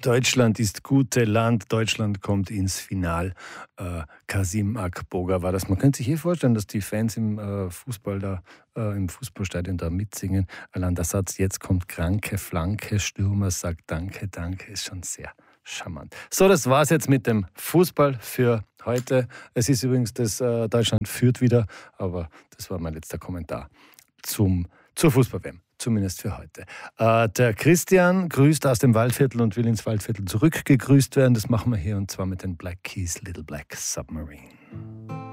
Deutschland ist gute Land, Deutschland kommt ins Final. Kasim Akboga war das. Man könnte sich vorstellen, dass die Fans im Fußball da, im Fußballstadion da mitsingen. Allein der Satz, jetzt kommt kranke Flanke, Stürmer sagt Danke, danke, ist schon sehr charmant. So, das war's jetzt mit dem Fußball für heute. Es ist übrigens das Deutschland führt wieder, aber das war mein letzter Kommentar zur Fußball-WM. Zumindest für heute. Der Christian grüßt aus dem Waldviertel und will ins Waldviertel zurückgegrüßt werden. Das machen wir hier und zwar mit den Black Keys, Little Black Submarine.